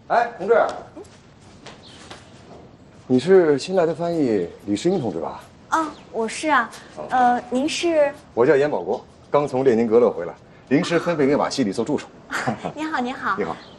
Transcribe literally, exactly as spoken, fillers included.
哎，同志，你是新来的翻译李世英同志吧？ 啊，我是啊。呃，您是？ 我叫严保国，刚从列宁格勒回来，临时分配给瓦西里做助手。 您好，您好。 你好。